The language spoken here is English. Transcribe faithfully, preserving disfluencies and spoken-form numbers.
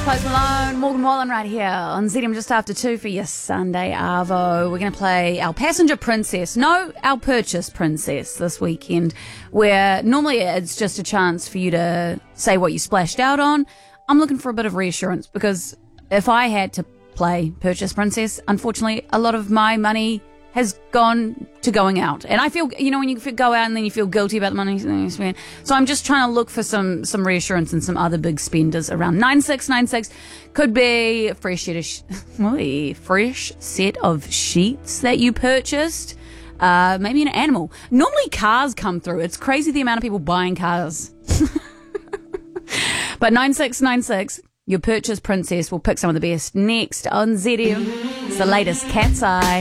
Post Malone, Morgan Wallen right here on Z M just after two for your Sunday Arvo. We're going to play our Passenger Princess, no, our Purchase Princess this weekend, where normally it's just a chance for you to say what you splashed out on. I'm looking for a bit of reassurance because if I had to play Purchase Princess, unfortunately, a lot of my money has gone to going out. And I feel, you know, when you go out and then you feel guilty about the money you spend. So I'm just trying to look for some some reassurance and some other big spenders around. nine six nine six could be a fresh set of, sh- Oy, fresh set of sheets that you purchased. Uh, maybe an animal. Normally cars come through. It's crazy the amount of people buying cars. But nine six nine six, your Purchase Princess, will pick some of the best next on Z M. It's the latest Cat's Eye.